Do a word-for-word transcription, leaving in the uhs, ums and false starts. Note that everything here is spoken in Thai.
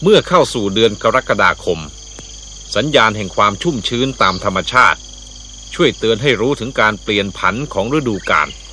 เมื่อเข้าสู่เดือนกรกฎาคมสัญญาณแห่งความชุ่มชื้นตามธรรมชาติช่วยเตือนให้รู้ถึงการเปลี่ยนผันของฤดูกาล